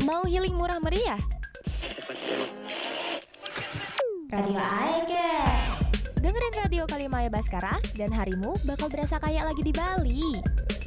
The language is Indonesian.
Mau healing murah meriah? Radio Aike. Dengerin Radio Kalimaya Baskara dan harimu bakal berasa kayak lagi di Bali.